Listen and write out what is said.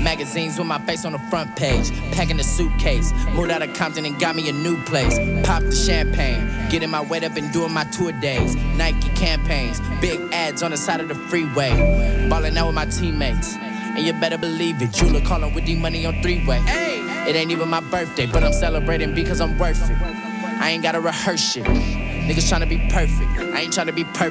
Magazines with my face on the front page. Packing the suitcase. Moved out of Compton and got me a new place. Pop the champagne. Getting my weight up and doing my tour days. Nike campaigns. Big ads on the side of the freeway. Balling out with my teammates. And you better believe it. Jeweler calling with D-Money on three-way. It ain't even my birthday, but I'm celebrating because I'm worth it. I ain't gotta rehearse shit. Niggas tryna be perfect. I ain't tryna be perfect.